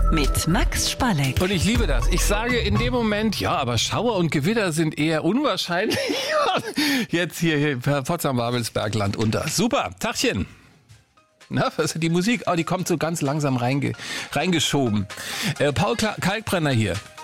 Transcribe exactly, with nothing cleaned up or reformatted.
mit Max Spalleck. Und ich liebe das. Ich sage in dem Moment, ja, aber Schauer und Gewitter sind eher unwahrscheinlich. Jetzt hier, hier Potsdam-Babelsberg, Land unter. Super, Tachchen. Na, was ist die Musik? Oh, die kommt so ganz langsam reinge, reingeschoben. Äh, Paul Kalkbrenner hier.